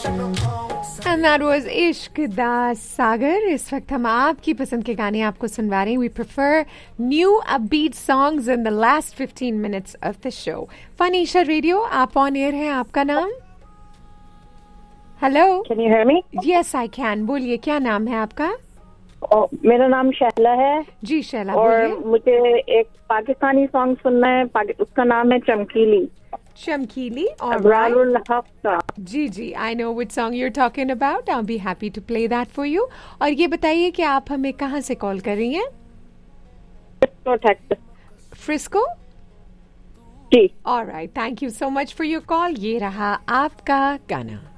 And that was इश्क दा सागर. इस वक्त हम आपकी पसंद के गाने आपको सुनवा रहे हैं. We prefer new upbeat songs in the last 15 minutes of the show. फनीशा radio, आप ऑन एयर हैं. आपका नाम? Hello. Can you hear me? Yes, I can. बोलिए, क्या नाम है आपका? मेरा नाम शैला है. जी शैला, और बोलिए. मुझे एक पाकिस्तानी सॉन्ग सुनना है. उसका नाम है चमकीली. चमकीली. अबरारुल हक का. जी जी, I know which song you're talking about. I'll be happy to play that for you. और ये बताइए कि आप हमें कहाँ से कॉल कर रही हैं? Frisco. Ji. All right, thank you so much for your call. ये रहा आपका गाना.